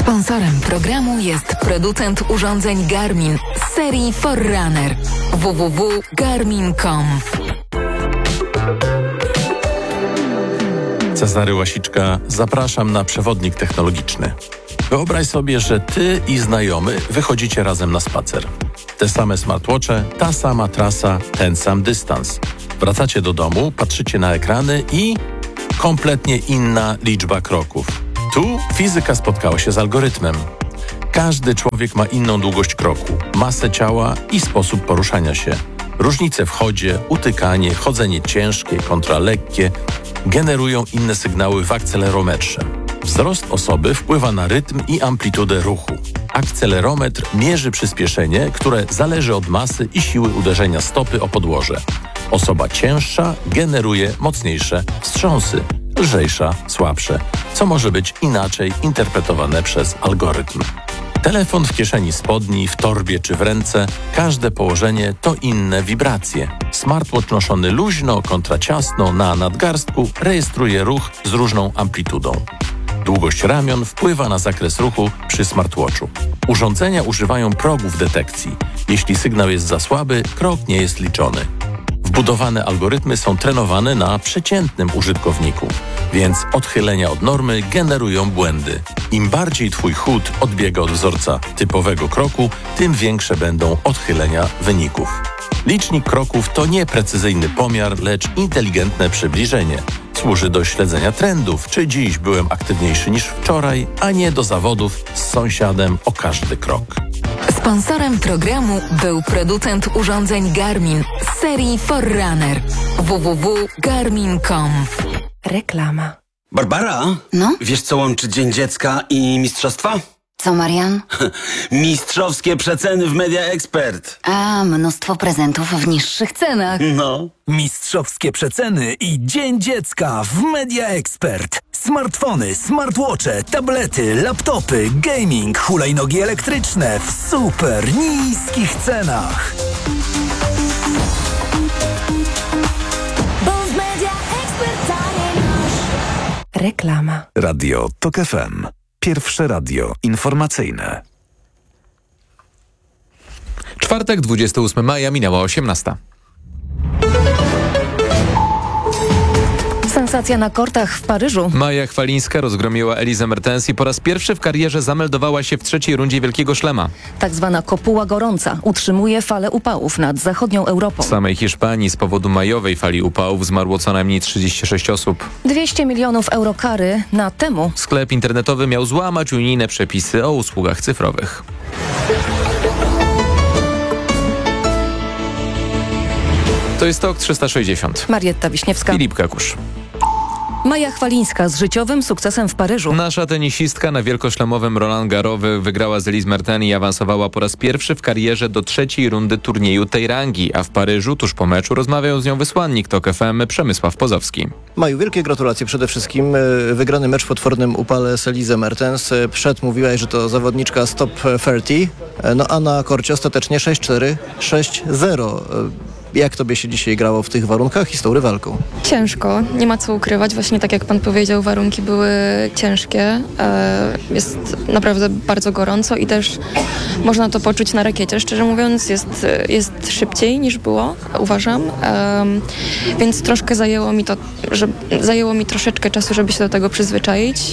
Sponsorem programu jest producent urządzeń Garmin z serii Forerunner. www.garmin.com. Cezary Łasiczka, zapraszam na przewodnik technologiczny. Wyobraź sobie, że ty i znajomy wychodzicie razem na spacer. Te same smartwatche, ta sama trasa, ten sam dystans. Wracacie do domu, patrzycie na ekrany i kompletnie inna liczba kroków. Tu fizyka spotkała się z algorytmem. Każdy człowiek ma inną długość kroku, masę ciała i sposób poruszania się. Różnice w chodzie, utykanie, chodzenie ciężkie kontra lekkie generują inne sygnały w akcelerometrze. Wzrost osoby wpływa na rytm i amplitudę ruchu. Akcelerometr mierzy przyspieszenie, które zależy od masy i siły uderzenia stopy o podłoże. Osoba cięższa generuje mocniejsze wstrząsy, lżejsza słabsze, co może być inaczej interpretowane przez algorytm. Telefon w kieszeni spodni, w torbie czy w ręce, każde położenie to inne wibracje. Smartwatch noszony luźno kontra ciasno na nadgarstku rejestruje ruch z różną amplitudą. Długość ramion wpływa na zakres ruchu przy smartwatchu. Urządzenia używają progów detekcji. Jeśli sygnał jest za słaby, krok nie jest liczony. Wbudowane algorytmy są trenowane na przeciętnym użytkowniku, więc odchylenia od normy generują błędy. Im bardziej twój chód odbiega od wzorca typowego kroku, tym większe będą odchylenia wyników. Licznik kroków to nie precyzyjny pomiar, lecz inteligentne przybliżenie. Służy do śledzenia trendów, czy dziś byłem aktywniejszy niż wczoraj, a nie do zawodów z sąsiadem o każdy krok. Sponsorem programu był producent urządzeń Garmin z serii Forerunner. www.garmin.com. Reklama. Barbara? No? Wiesz, co łączy Dzień Dziecka i mistrzostwa? Co, Marian? Mistrzowskie przeceny w Media Expert. A, mnóstwo prezentów w niższych cenach. No. Mistrzowskie przeceny i Dzień Dziecka w Media Expert. Smartfony, smartwatche, tablety, laptopy, gaming, hulajnogi elektryczne w super niskich cenach. Bo w Media Expert taniej masz. Reklama. Radio TOK FM. Pierwsze radio informacyjne. Czwartek, 28 maja, minęła 18. Sensacja na kortach w Paryżu. Maja Chwalińska rozgromiła Elizę Mertens i po raz pierwszy w karierze zameldowała się w trzeciej rundzie Wielkiego Szlema. Tak zwana kopuła gorąca utrzymuje falę upałów nad zachodnią Europą. W samej Hiszpanii z powodu majowej fali upałów zmarło co najmniej 36 osób. 200 milionów euro kary na Temu. Sklep internetowy miał złamać unijne przepisy o usługach cyfrowych. To jest TOK 360. Marietta Wiśniewska. Filip Kakusz. Maja Chwalińska z życiowym sukcesem w Paryżu. Nasza tenisistka na wielkoszlemowym Roland Garros wygrała z Elise Mertens i awansowała po raz pierwszy w karierze do trzeciej rundy turnieju tej rangi, a w Paryżu tuż po meczu rozmawiał z nią wysłannik TOK FM Przemysław Pozowski. Maju, wielkie gratulacje przede wszystkim. Wygrany mecz w potwornym upale z Elise Mertens. Przed mówiłaś, że to zawodniczka z top 30, no a na korcie ostatecznie 6-4, 6-0. Jak tobie się dzisiaj grało w tych warunkach i z tą rywalką? Ciężko, nie ma co ukrywać. Właśnie tak jak pan powiedział, warunki były ciężkie. Jest naprawdę bardzo gorąco i też można to poczuć na rakiecie. Szczerze mówiąc, jest szybciej niż było, uważam. Więc troszkę zajęło mi troszeczkę czasu, żeby się do tego przyzwyczaić.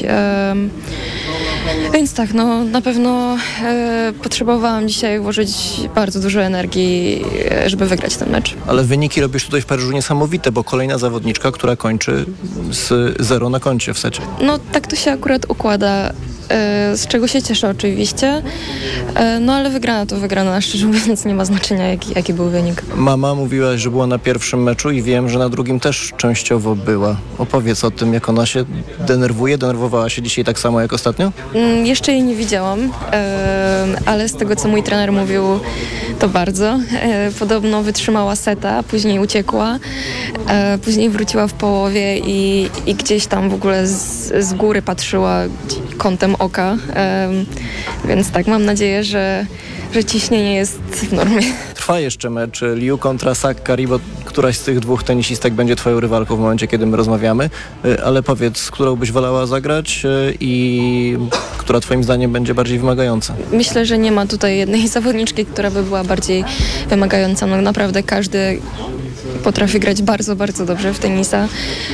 Więc tak, no na pewno potrzebowałam dzisiaj włożyć bardzo dużo energii, żeby wygrać ten mecz. Ale wyniki robisz tutaj w Paryżu niesamowite, bo kolejna zawodniczka, która kończy z 0 na koncie w secie. No tak to się akurat układa, z czego się cieszę oczywiście, no ale wygrana, szczerze mówiąc nie ma znaczenia jaki był wynik. Mama mówiłaś, że była na pierwszym meczu i wiem, że na drugim też częściowo była. Opowiedz o tym, jak ona się denerwowała się dzisiaj tak samo jak ostatnio? Jeszcze jej nie widziałam, ale z tego co mój trener mówił, to bardzo. Podobno wytrzymała seta, później uciekła, później wróciła w połowie i gdzieś tam w ogóle z góry patrzyła kątem oka, więc tak, mam nadzieję, że że ciśnienie jest w normie. Trwa jeszcze mecz Liu kontra Sakkari, bo któraś z tych dwóch tenisistek będzie twoją rywalką w momencie, kiedy my rozmawiamy, ale powiedz, z którą byś wolała zagrać i która twoim zdaniem będzie bardziej wymagająca? Myślę, że nie ma tutaj jednej zawodniczki, która by była bardziej wymagająca. No naprawdę każdy potrafi grać bardzo, bardzo dobrze w tenisa,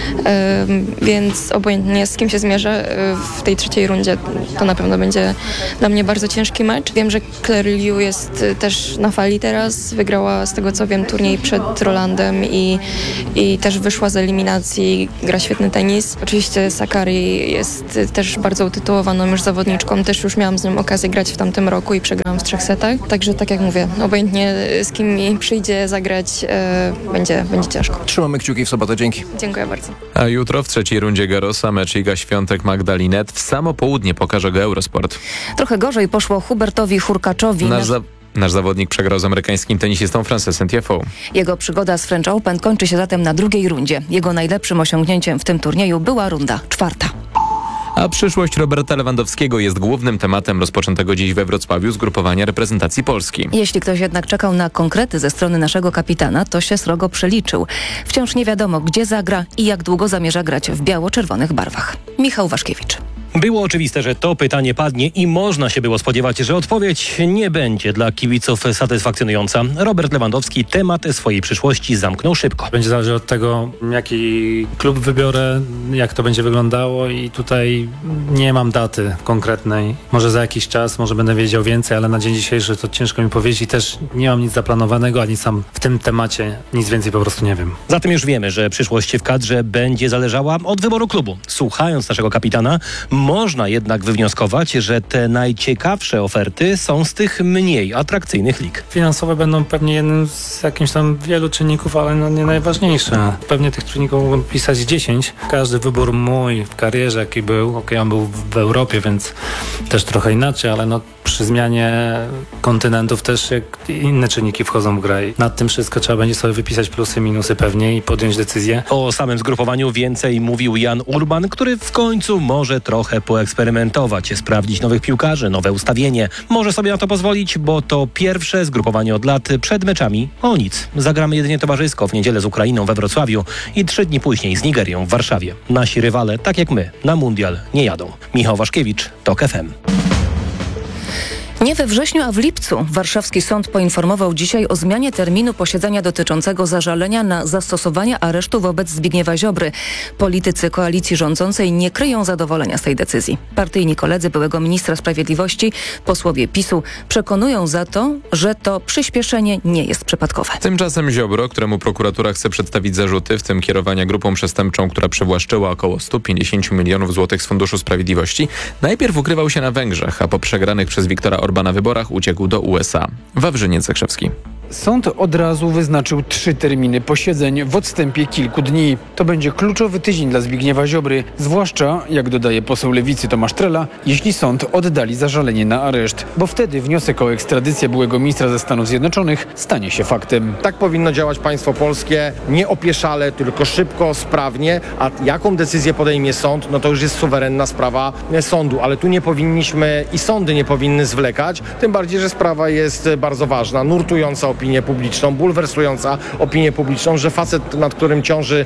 więc obojętnie z kim się zmierzę w tej trzeciej rundzie, to na pewno będzie dla mnie bardzo ciężki mecz. Wiem, że Claire Liu jest też na fali teraz, wygrała z tego co wiem turniej przed Rolandem i też wyszła z eliminacji, gra świetny tenis. Oczywiście Sakkari jest też bardzo utytułowaną już zawodniczką, też już miałam z nią okazję grać w tamtym roku i przegrałam w 3 setach, także tak jak mówię, obojętnie z kim mi przyjdzie zagrać, będzie ciężko. Trzymamy kciuki w sobotę, dzięki. Dziękuję bardzo. A jutro w trzeciej rundzie Garrosa mecz Iga Świątek-Magda Linette. W samo południe pokaże go Eurosport. Trochę gorzej poszło Hubertowi Hurkaczowi. Nasz zawodnik przegrał z amerykańskim tenisistą Francesem Tiafoe. Jego przygoda z French Open kończy się zatem na drugiej rundzie. Jego najlepszym osiągnięciem w tym turnieju była runda 4. A przyszłość Roberta Lewandowskiego jest głównym tematem rozpoczętego dziś we Wrocławiu zgrupowania reprezentacji Polski. Jeśli ktoś jednak czekał na konkrety ze strony naszego kapitana, to się srogo przeliczył. Wciąż nie wiadomo, gdzie zagra i jak długo zamierza grać w biało-czerwonych barwach. Michał Waszkiewicz. Było oczywiste, że to pytanie padnie i można się było spodziewać, że odpowiedź nie będzie dla kibiców satysfakcjonująca. Robert Lewandowski temat swojej przyszłości zamknął szybko. Będzie zależeć od tego, jaki klub wybiorę, jak to będzie wyglądało i tutaj nie mam daty konkretnej. Może za jakiś czas, może będę wiedział więcej, ale na dzień dzisiejszy to ciężko mi powiedzieć i też nie mam nic zaplanowanego, ani sam w tym temacie nic więcej po prostu nie wiem. Zatem już wiemy, że przyszłość w kadrze będzie zależała od wyboru klubu. Słuchając naszego kapitana, można jednak wywnioskować, że te najciekawsze oferty są z tych mniej atrakcyjnych lig. Finansowe będą pewnie jednym z jakimś tam wielu czynników, ale nie najważniejsze. Pewnie tych czynników mogą pisać 10. Każdy wybór mój w karierze, jaki był, on był w Europie, więc też trochę inaczej, ale przy zmianie kontynentów też inne czynniki wchodzą w grę. I nad tym wszystko trzeba będzie sobie wypisać plusy, minusy pewnie i podjąć decyzję. O samym zgrupowaniu więcej mówił Jan Urban, który w końcu może trochę poeksperymentować, sprawdzić nowych piłkarzy, nowe ustawienie. Może sobie na to pozwolić, bo to pierwsze zgrupowanie od lat przed meczami o nic. Zagramy jedynie towarzysko w niedzielę z Ukrainą we Wrocławiu i 3 dni później z Nigerią w Warszawie. Nasi rywale, tak jak my, na mundial nie jadą. Michał Waszkiewicz, TOK FM. Nie we wrześniu, a w lipcu warszawski sąd poinformował dzisiaj o zmianie terminu posiedzenia dotyczącego zażalenia na zastosowanie aresztu wobec Zbigniewa Ziobry. Politycy koalicji rządzącej nie kryją zadowolenia z tej decyzji. Partyjni koledzy byłego ministra sprawiedliwości, posłowie PiS-u, przekonują za to, że to przyspieszenie nie jest przypadkowe. Tymczasem Ziobro, któremu prokuratura chce przedstawić zarzuty, w tym kierowania grupą przestępczą, która przywłaszczyła około 150 milionów złotych z Funduszu Sprawiedliwości, najpierw ukrywał się na Węgrzech, a po przegranych przez Viktora Orbana wyborach uciekł do USA. Wawrzyniec Zakrzewski. Sąd od razu wyznaczył 3 terminy posiedzeń w odstępie kilku dni. To będzie kluczowy tydzień dla Zbigniewa Ziobry, zwłaszcza, jak dodaje poseł Lewicy Tomasz Trela, jeśli sąd oddali zażalenie na areszt, bo wtedy wniosek o ekstradycję byłego ministra ze Stanów Zjednoczonych stanie się faktem. Tak powinno działać państwo polskie, nie opieszale, tylko szybko, sprawnie, a jaką decyzję podejmie sąd, to już jest suwerenna sprawa sądu, ale tu nie powinniśmy i sądy nie powinny zwlekać, tym bardziej, że sprawa jest bardzo ważna, nurtująca opinię publiczną, bulwersująca opinię publiczną, że facet, nad którym ciąży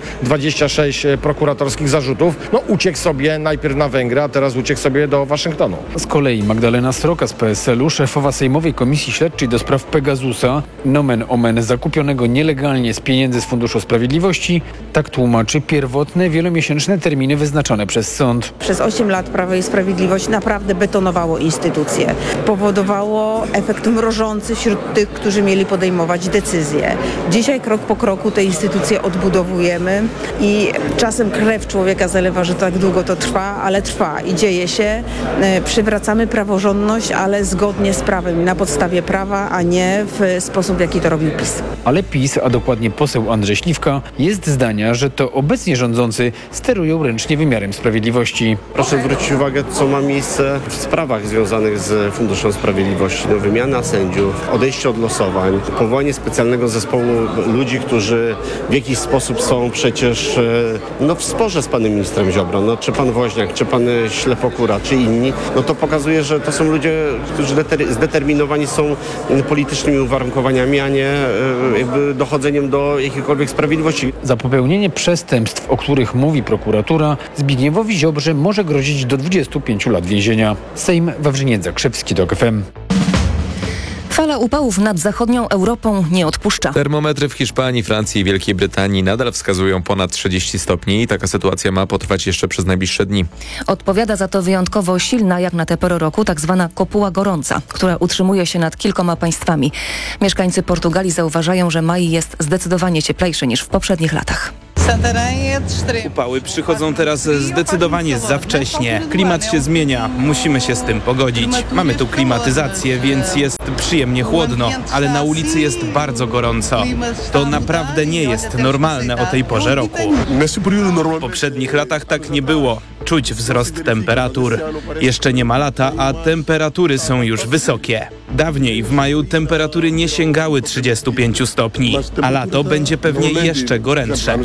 26 prokuratorskich zarzutów, uciekł sobie najpierw na Węgry, a teraz uciekł sobie do Waszyngtonu. Z kolei Magdalena Sroka z PSL-u, szefowa Sejmowej Komisji Śledczej do spraw Pegasusa, nomen omen zakupionego nielegalnie z pieniędzy z Funduszu Sprawiedliwości, tak tłumaczy pierwotne, wielomiesięczne terminy wyznaczone przez sąd. Przez 8 lat Prawo i Sprawiedliwość naprawdę betonowało instytucje. Powodowało efekt mrożący wśród tych, którzy mieli podejmować decyzje. Dzisiaj krok po kroku te instytucje odbudowujemy i czasem krew człowieka zalewa, że tak długo to trwa, ale trwa i dzieje się. Przywracamy praworządność, ale zgodnie z prawem, na podstawie prawa, a nie w sposób, w jaki to robił PiS. Ale PiS, a dokładnie poseł Andrzej Śliwka, jest zdania, że to obecnie rządzący sterują ręcznie wymiarem sprawiedliwości. Proszę zwrócić uwagę, co ma miejsce w sprawach związanych z Funduszem Sprawiedliwości. Wymiana sędziów, odejście od losowań, powołanie specjalnego zespołu ludzi, którzy w jakiś sposób są przecież w sporze z panem ministrem Ziobrą, czy pan Woźniak, czy pan Ślepokura, czy inni, to pokazuje, że to są ludzie, którzy zdeterminowani są politycznymi uwarunkowaniami, a nie jakby dochodzeniem do jakiejkolwiek sprawiedliwości. Za popełnienie przestępstw, o których mówi prokuratura, Zbigniewowi Ziobrze może grozić do 25 lat więzienia. Sejm, Wawrzyniec Zakrzewski, TOK FM. Fala upałów nad zachodnią Europą nie odpuszcza. Termometry w Hiszpanii, Francji i Wielkiej Brytanii nadal wskazują ponad 30 stopni i taka sytuacja ma potrwać jeszcze przez najbliższe dni. Odpowiada za to wyjątkowo silna jak na tę porę roku tak zwana kopuła gorąca, która utrzymuje się nad kilkoma państwami. Mieszkańcy Portugalii zauważają, że maj jest zdecydowanie cieplejszy niż w poprzednich latach. Upały przychodzą teraz zdecydowanie za wcześnie. Klimat się zmienia, musimy się z tym pogodzić. Mamy tu klimatyzację, więc jest przyjemnie chłodno, ale na ulicy jest bardzo gorąco. To naprawdę nie jest normalne o tej porze roku. W poprzednich latach tak nie było. Czuć wzrost temperatur. Jeszcze nie ma lata, a temperatury są już wysokie. Dawniej w maju temperatury nie sięgały 35 stopni, a lato będzie pewnie jeszcze gorętsze.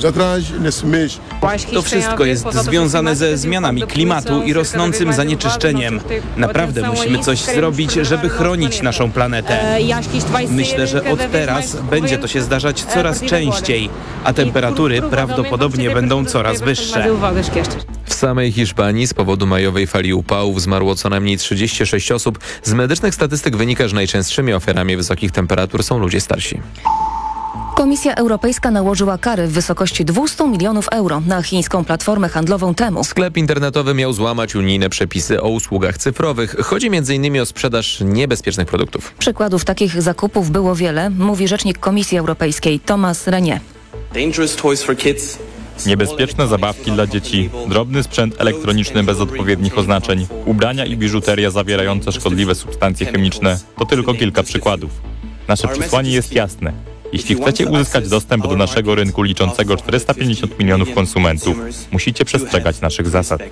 To wszystko jest związane ze zmianami klimatu i rosnącym zanieczyszczeniem. Naprawdę musimy coś zrobić, żeby chronić naszą planetę. Myślę, że od teraz będzie to się zdarzać coraz częściej, a temperatury prawdopodobnie będą coraz wyższe. W samej Hiszpanii z powodu majowej fali upałów zmarło co najmniej 36 osób. Z medycznych statystyk wynika, że najczęstszymi ofiarami wysokich temperatur są ludzie starsi. Komisja Europejska nałożyła kary w wysokości 200 milionów euro na chińską platformę handlową Temu. Sklep internetowy miał złamać unijne przepisy o usługach cyfrowych. Chodzi m.in. o sprzedaż niebezpiecznych produktów. Przykładów takich zakupów było wiele, mówi rzecznik Komisji Europejskiej Thomas Renier. Niebezpieczne zabawki dla dzieci, drobny sprzęt elektroniczny bez odpowiednich oznaczeń, ubrania i biżuteria zawierające szkodliwe substancje chemiczne to tylko kilka przykładów. Nasze przesłanie jest jasne. Jeśli chcecie uzyskać dostęp do naszego rynku liczącego 450 milionów konsumentów, musicie przestrzegać naszych zasad.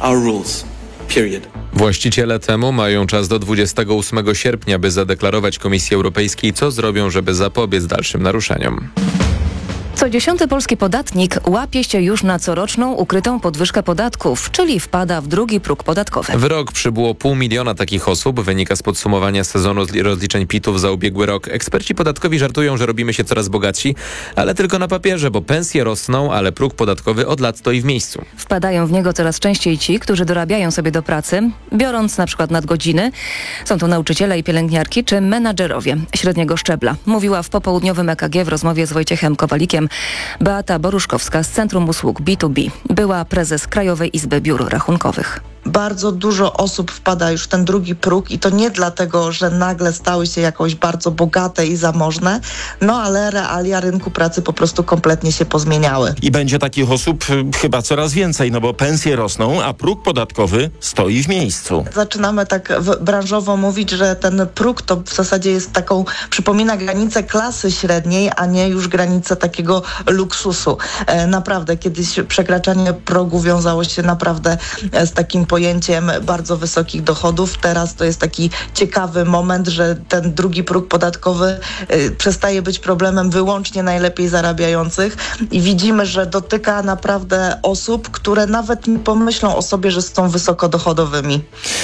Właściciele Temu mają czas do 28 sierpnia, by zadeklarować Komisji Europejskiej, co zrobią, żeby zapobiec dalszym naruszeniom. Co 10. polski podatnik łapie się już na coroczną ukrytą podwyżkę podatków, czyli wpada w drugi próg podatkowy. W rok przybyło 500 000 takich osób, wynika z podsumowania sezonu rozliczeń PIT-ów za ubiegły rok. Eksperci podatkowi żartują, że robimy się coraz bogatsi, ale tylko na papierze, bo pensje rosną, ale próg podatkowy od lat stoi w miejscu. Wpadają w niego coraz częściej ci, którzy dorabiają sobie do pracy, biorąc na przykład nadgodziny. Są to nauczyciele i pielęgniarki czy menadżerowie średniego szczebla. Mówiła w popołudniowym EKG w rozmowie z Wojciechem Kowalikiem Beata Boruszkowska z Centrum Usług B2B. Była prezes Krajowej Izby Biur Rachunkowych. Bardzo dużo osób wpada już w ten drugi próg i to nie dlatego, że nagle stały się jakoś bardzo bogate i zamożne, ale realia rynku pracy po prostu kompletnie się pozmieniały. I będzie takich osób chyba coraz więcej, bo pensje rosną, a próg podatkowy stoi w miejscu. Zaczynamy tak branżowo mówić, że ten próg to w zasadzie jest przypomina granicę klasy średniej, a nie już granicę takiego luksusu. Naprawdę, kiedyś przekraczanie progu wiązało się naprawdę z takim pojęciem bardzo wysokich dochodów. Teraz to jest taki ciekawy moment, że ten drugi próg podatkowy przestaje być problemem wyłącznie najlepiej zarabiających i widzimy, że dotyka naprawdę osób, które nawet nie pomyślą o sobie, że są wysokodochodowymi.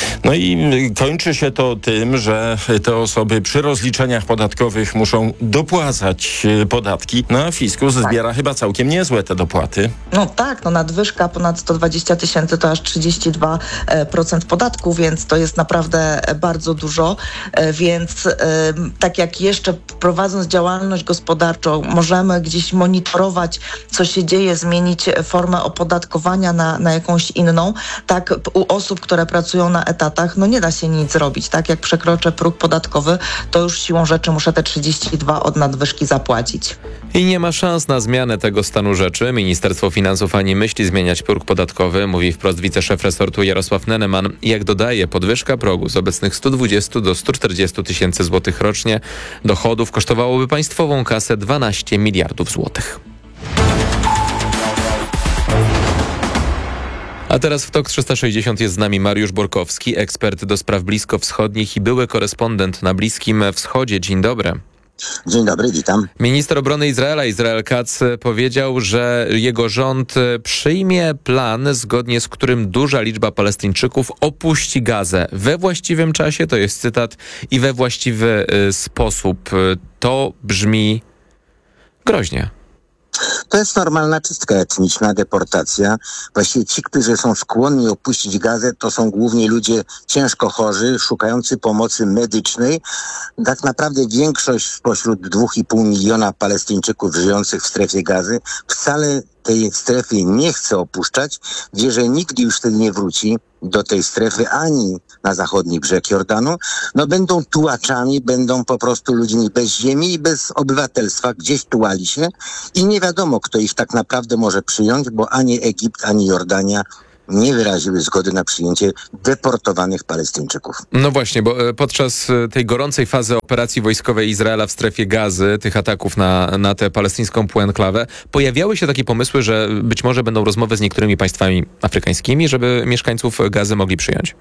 I kończy się to tym, że te osoby przy rozliczeniach podatkowych muszą dopłacać podatki. A fiskus zbiera chyba całkiem niezłe te dopłaty. Nadwyżka ponad 120 000 to aż 32% podatku, więc to jest naprawdę bardzo dużo. Więc tak jak jeszcze prowadząc działalność gospodarczą możemy gdzieś monitorować, co się dzieje, zmienić formę opodatkowania na jakąś inną, tak u osób, które pracują na etatach, nie da się nic zrobić. Tak jak przekroczę próg podatkowy, to już siłą rzeczy muszę te 32 od nadwyżki zapłacić. I nie ma szans na zmianę tego stanu rzeczy. Ministerstwo Finansów ani myśli zmieniać próg podatkowy, mówi wprost wiceszef resortu Jarosław Neneman. Jak dodaje, podwyżka progu z obecnych 120 do 140 tysięcy złotych rocznie dochodów kosztowałoby państwową kasę 12 miliardów złotych. A teraz w TOK 360 jest z nami Mariusz Borkowski, ekspert do spraw bliskowschodnich i były korespondent na Bliskim Wschodzie. Dzień dobry. Dzień dobry, witam. Minister obrony Izraela, Israel Katz, powiedział, że jego rząd przyjmie plan, zgodnie z którym duża liczba Palestyńczyków opuści Gazę we właściwym czasie, to jest cytat, i we właściwy sposób. To brzmi groźnie. To jest normalna czystka etniczna, deportacja. Właściwie ci, którzy są skłonni opuścić Gazę, to są głównie ludzie ciężko chorzy, szukający pomocy medycznej. Tak naprawdę większość spośród 2,5 miliona Palestyńczyków żyjących w strefie Gazy wcale tej strefy nie chce opuszczać, wie, że nigdy już wtedy nie wróci do tej strefy ani na zachodni brzeg Jordanu. No będą tułaczami, będą po prostu ludźmi bez ziemi i bez obywatelstwa, gdzieś tułali się i nie wiadomo, kto ich tak naprawdę może przyjąć, bo ani Egipt, ani Jordania nie wyraziły zgody na przyjęcie deportowanych Palestyńczyków. No właśnie, bo podczas tej gorącej fazy operacji wojskowej Izraela w strefie Gazy, tych ataków na tę palestyńską półenklawę, pojawiały się takie pomysły, że być może będą rozmowy z niektórymi państwami afrykańskimi, żeby mieszkańców Gazy mogli przyjąć.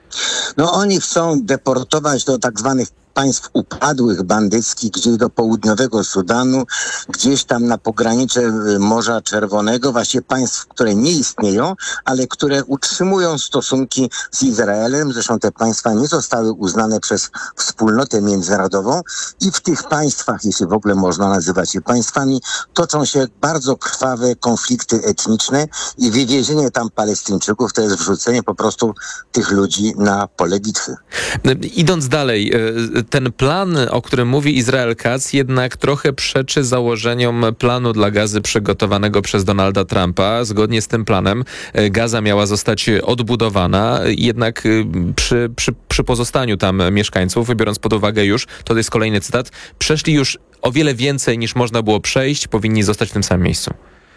No oni chcą deportować do tak zwanych państw upadłych, bandyckich, gdzieś do południowego Sudanu, gdzieś tam na pogranicze Morza Czerwonego, właśnie państw, które nie istnieją, ale które utrzymują stosunki z Izraelem. Zresztą te państwa nie zostały uznane przez wspólnotę międzynarodową i w tych państwach, jeśli w ogóle można nazywać je państwami, toczą się bardzo krwawe konflikty etniczne i wywiezienie tam Palestyńczyków to jest wrzucenie po prostu tych ludzi na pole bitwy. Idąc dalej, ten plan, o którym mówi Israel Katz, jednak trochę przeczy założeniom planu dla Gazy przygotowanego przez Donalda Trumpa. Zgodnie z tym planem Gaza miała zostać odbudowana, jednak przy pozostaniu tam mieszkańców, biorąc pod uwagę już, to jest kolejny cytat, przeszli już o wiele więcej niż można było przejść, powinni zostać w tym samym miejscu.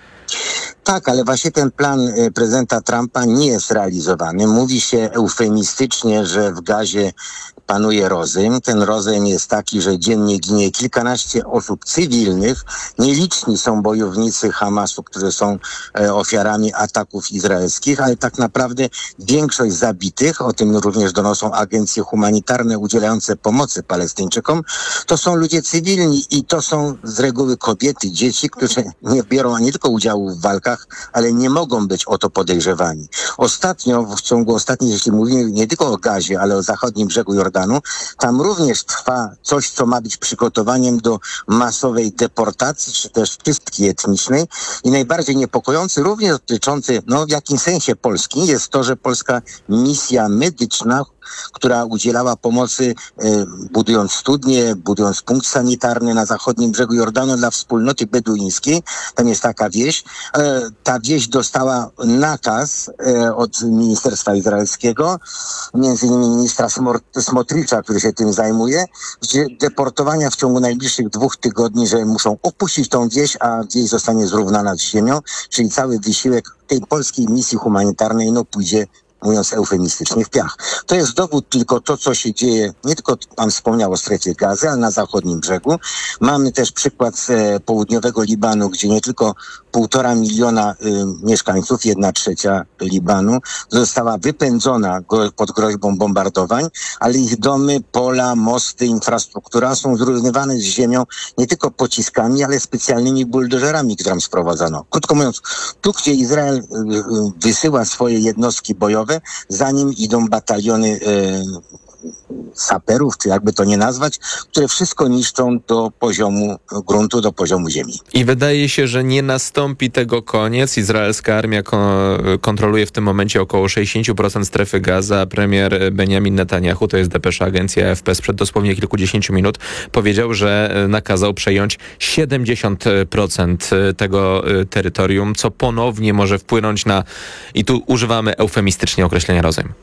Tak, ale właśnie ten plan prezydenta Trumpa nie jest realizowany. Mówi się eufemistycznie, że w Gazie panuje rozejm. Ten rozejm jest taki, że dziennie ginie kilkanaście osób cywilnych. Nieliczni są bojownicy Hamasu, którzy są ofiarami ataków izraelskich, ale tak naprawdę większość zabitych, o tym również donoszą agencje humanitarne udzielające pomocy Palestyńczykom, to są ludzie cywilni i to są z reguły kobiety, dzieci, którzy nie biorą nie tylko udziału w walkach, ale nie mogą być o to podejrzewani. Ostatnio, w ciągu ostatnich, jeśli mówimy nie tylko o Gazie, ale o zachodnim brzegu Jordanu, tam również trwa coś, co ma być przygotowaniem do masowej deportacji, czy też czystki etnicznej. I najbardziej niepokojący, również dotyczący, w jakimś sensie Polski, jest to, że polska misja medyczna, która udzielała pomocy, budując studnie, budując punkt sanitarny na zachodnim brzegu Jordanu dla wspólnoty beduińskiej. Tam jest taka wieś. Ta wieś dostała nakaz od ministerstwa izraelskiego, między innymi ministra Smotricza, który się tym zajmuje, że deportowania w ciągu najbliższych 2 tygodni, że muszą opuścić tą wieś, a wieś zostanie zrównana z ziemią, czyli cały wysiłek tej polskiej misji humanitarnej pójdzie, mówiąc eufemistycznie, w piach. To jest dowód tylko to, co się dzieje, nie tylko pan wspomniał o strefie Gazy, ale na zachodnim brzegu. Mamy też przykład z południowego Libanu, gdzie nie tylko 1,5 miliona mieszkańców, 1/3 Libanu, została wypędzona pod groźbą bombardowań, ale ich domy, pola, mosty, infrastruktura są zrównywane z ziemią nie tylko pociskami, ale specjalnymi buldożerami, które tam sprowadzono. Krótko mówiąc, tu, gdzie Izrael wysyła swoje jednostki bojowe, za nim idą bataliony saperów, czy jakby to nie nazwać, które wszystko niszczą do poziomu gruntu, do poziomu ziemi. I wydaje się, że nie nastąpi tego koniec. Izraelska armia kontroluje w tym momencie około 60% strefy Gaza. Premier Benjamin Netanyahu, to jest depesza agencji AFP sprzed dosłownie kilkudziesięciu minut, powiedział, że nakazał przejąć 70% tego terytorium, co ponownie może wpłynąć na, i tu używamy eufemistycznie określenia rozejm.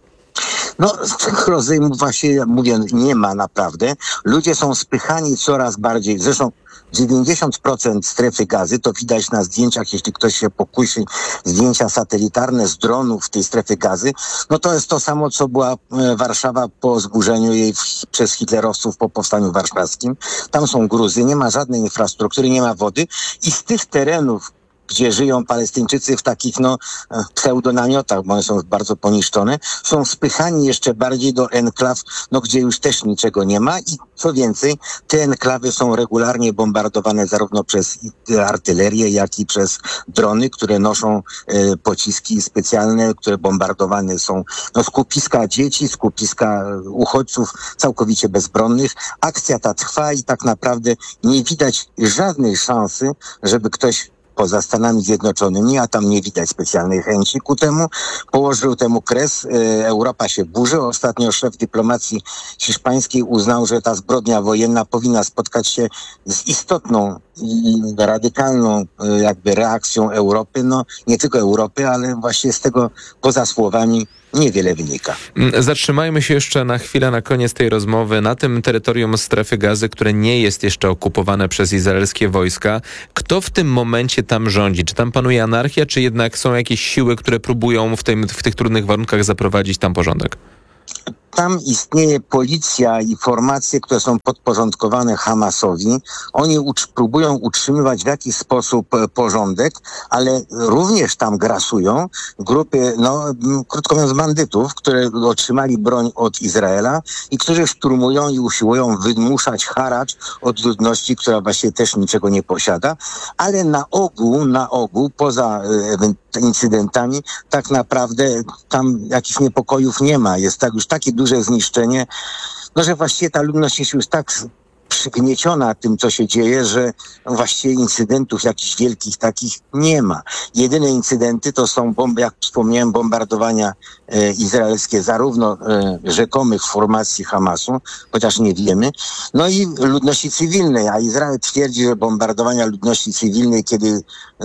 Tych rozejmów właśnie, jak mówię, nie ma naprawdę. Ludzie są spychani coraz bardziej. Zresztą 90% strefy Gazy, to widać na zdjęciach, jeśli ktoś się pokusi, zdjęcia satelitarne z dronów tej strefy Gazy, to jest to samo, co była Warszawa po zburzeniu jej przez hitlerowców po powstaniu warszawskim. Tam są gruzy, nie ma żadnej infrastruktury, nie ma wody i z tych terenów, gdzie żyją Palestyńczycy w takich pseudonamiotach, bo one są bardzo poniszczone, są spychani jeszcze bardziej do enklaw, gdzie już też niczego nie ma i co więcej, te enklawy są regularnie bombardowane zarówno przez artylerię, jak i przez drony, które noszą pociski specjalne, które bombardowane są skupiska dzieci, skupiska uchodźców całkowicie bezbronnych. Akcja ta trwa i tak naprawdę nie widać żadnej szansy, żeby ktoś poza Stanami Zjednoczonymi, a tam nie widać specjalnej chęci ku temu, położył temu kres. Europa się burzy. Ostatnio szef dyplomacji hiszpańskiej uznał, że ta zbrodnia wojenna powinna spotkać się z istotną i radykalną reakcją Europy. Nie tylko Europy, ale właśnie z tego poza słowami niewiele wynika. Zatrzymajmy się jeszcze na chwilę na koniec tej rozmowy na tym terytorium strefy Gazy, które nie jest jeszcze okupowane przez izraelskie wojska. Kto w tym momencie tam rządzi? Czy tam panuje anarchia, czy jednak są jakieś siły, które próbują w tych trudnych warunkach zaprowadzić tam porządek? Tam istnieje policja i formacje, które są podporządkowane Hamasowi. Oni próbują utrzymywać w jakiś sposób porządek, ale również tam grasują grupy, krótko mówiąc, bandytów, które otrzymali broń od Izraela i którzy szturmują i usiłują wymuszać haracz od ludności, która właśnie też niczego nie posiada, ale na ogół, poza incydentami, tak naprawdę tam jakichś niepokojów nie ma. Jest już takie duże zniszczenie, że właściwie ta ludność jest już tak przygnieciona tym, co się dzieje, że właściwie incydentów jakichś wielkich takich nie ma. Jedyne incydenty to są, jak wspomniałem, bombardowania izraelskie zarówno rzekomych formacji Hamasu, chociaż nie wiemy, i ludności cywilnej, a Izrael twierdzi, że bombardowania ludności cywilnej, kiedy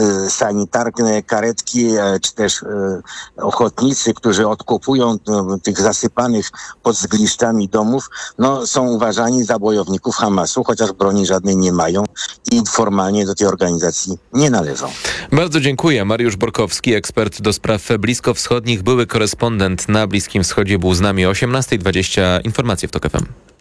sanitarne karetki, czy też ochotnicy, którzy odkopują tych zasypanych pod zgliszczami domów, są uważani za bojowników Hamasu, chociaż broni żadnej nie mają i formalnie do tej organizacji nie należą. Bardzo dziękuję. Mariusz Borkowski, ekspert do spraw bliskowschodnich, były korespondent na Bliskim Wschodzie, był z nami o 18:20. Informacje w TOK FM.